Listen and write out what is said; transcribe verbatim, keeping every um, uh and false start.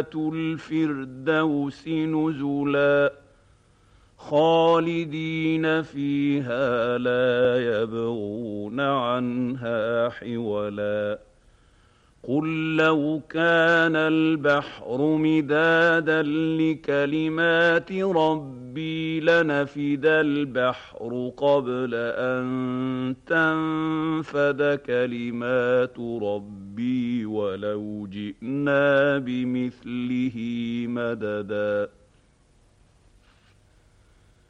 الفردوس نزلا خالدين فيها لا يبغون عنها حولا قل لو كان البحر مدادا لكلمات ربي لنفد البحر قبل أن تنفد كلمات ربي ولو جئنا بمثله مددا